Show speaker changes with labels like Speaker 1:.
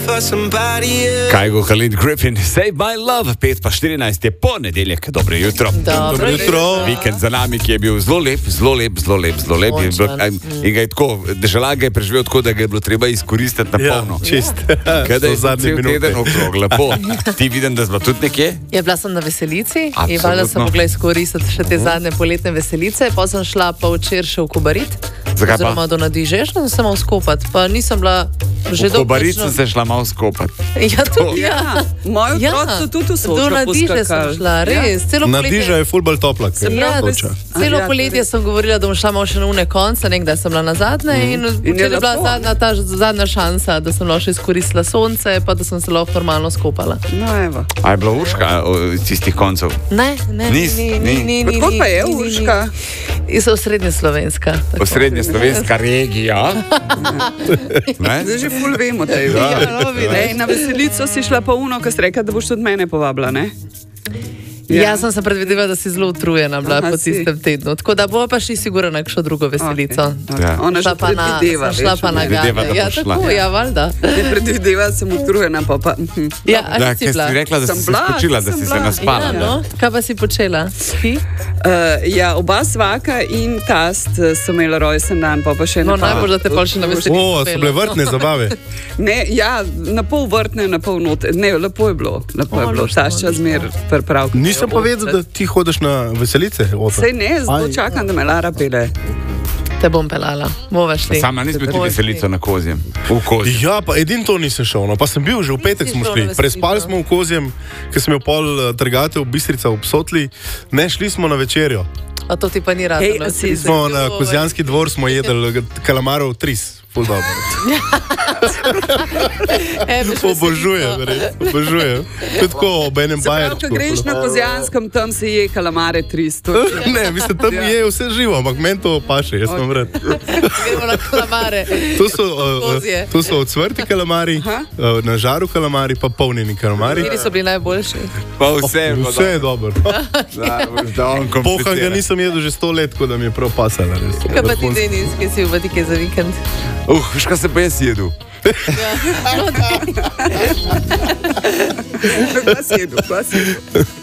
Speaker 1: Kajgo Khalid Griffin, Save My Love, 5:14 je ponedeljek, dobro jutro.
Speaker 2: Dobro jutro.
Speaker 1: Vikend za nami, ki je bil zelo lep. In ga je tako, država ga je preživel tako, da ga je bilo treba izkoristiti na polno.
Speaker 2: Čist.
Speaker 1: Kada je zadnji teden okrog, lepo. Ti vidim, da smo tudi nekje?
Speaker 3: Ja, bila sem na veselici
Speaker 1: Absolutno.
Speaker 3: in valjda sem mogla izkoristiti še te zadnje poletne veselice, pa sem šla pa včeraj še v Kobarit.
Speaker 1: Zakaj pa?
Speaker 3: Oziroma do Nadiže, šla sem malo skopati, pa nisem bila že
Speaker 1: V Kobarit sem se šla malo skopati.
Speaker 3: Ja, tudi ja.
Speaker 4: Moji otroci so tudi v Sočo
Speaker 3: Do Nadiže sem šla, res. Celo
Speaker 2: Nadiža je ful bolj topla.
Speaker 3: Celo poletje sem govorila, da bom šla malo še na une konce, nekdaj sem bila na zadnje in včeraj je bila zadnja šansa, da sem lahko še izkoristila sonce, pa da sem se lahko normalno skopala.
Speaker 4: No, evo.
Speaker 1: A je bila Urška iz tistih koncev?
Speaker 3: Ne,
Speaker 1: Ni.
Speaker 4: Kako pa je Urška?
Speaker 3: So osrednjeslovenska.
Speaker 1: Osrednjeslovenska regija. Ne?
Speaker 4: Zdaj že ful vemo, da je. Ej, na veselico si šla pa uno, ko si rekla, da boš tudi mene povabila, ne?
Speaker 3: Ja, sem se predvidevala, da si zelo utrujena bila po
Speaker 4: si.
Speaker 3: tistem tednu. Tako da bo pa šli sigurno na kakšno drugo veselico.
Speaker 1: Ja.
Speaker 4: Ona že predvideva.
Speaker 3: Šla pa na
Speaker 1: Predvideva,
Speaker 3: gane.
Speaker 1: da
Speaker 3: Ja,
Speaker 1: bo šla.
Speaker 3: tako, ja, valjda.
Speaker 4: Ne predvideva, sem utrujena, pa.
Speaker 3: Ja, a
Speaker 1: Da,
Speaker 3: si
Speaker 1: ker
Speaker 3: bila?
Speaker 1: si rekla, da si
Speaker 4: Sem
Speaker 1: se
Speaker 4: bila,
Speaker 1: spočila, da
Speaker 4: sem
Speaker 1: si se
Speaker 4: bila.
Speaker 1: naspala.
Speaker 3: Ja, no. Kaj pa si počela? Ti?
Speaker 4: Ja, oba svaka in tast so imela rojsten dan, pa še
Speaker 3: No, najbolj, da te pol še na veselico
Speaker 2: O, so bile vrtne zabave.
Speaker 4: Ne, ja, na pol vrtne, na pol note. Ne, lepo je bilo. Tašča zmer pripravka.
Speaker 2: Nisem pa vedel, da ti hodiš na veselice.
Speaker 4: Sej ne, zato čakam, da me Lara pele.
Speaker 3: Te bom pelala. Bova šli.
Speaker 1: Sama nisi bil ti veselico na Kozjem. V Kozjem.
Speaker 2: Ja, pa edin to nisem šel, no. Pa sem bil, že v petek
Speaker 3: Nisi
Speaker 2: smo
Speaker 3: šel
Speaker 2: šli.
Speaker 3: na veselico.
Speaker 2: Prespali smo v Kozjem, ker sem imel pol trgatev, Bistrica v Psotli. Ne, šli smo na večerjo.
Speaker 3: A to ti pa ni rado.
Speaker 4: Hej,
Speaker 3: no,
Speaker 4: si
Speaker 2: Smo na Kozjanski dvor, smo jedli kalamarov tris. Ful dobro. Obožujem, res. Obožujem. To je tako ob enem
Speaker 4: Se pravi,
Speaker 2: bajerčku.
Speaker 4: ko greš na Kozjanskem, tam se je kalamare 300.
Speaker 2: Ne, mislim, tam je vse živo, ampak meni to paše, jaz sem vred.
Speaker 3: Gremo na kalamare. Kozje.
Speaker 2: To so odsvrti kalamari, na žaru kalamari, pa polnjeni kalamari.
Speaker 3: Kateri so bili najboljši?
Speaker 1: Pa vse je bilo
Speaker 2: Vse je dobro.
Speaker 1: Pohan
Speaker 2: Pohan ga nisem jedel že 100 let, tako da mi je prav pasala.
Speaker 3: Kaj pa ti, Denis, ki si v Vatike za vikend?
Speaker 1: Veš, kaj se pa jaz jedu?
Speaker 4: Kva si jedu?